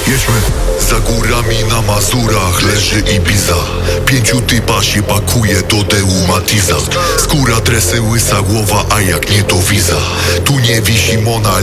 Jedźmy. Za górami na Mazurach leży Ibiza. 5 typa się pakuje do Deu Matiza. Skóra, dresy, łysa głowa, a jak nie to wiza. Tu nie wisi Mona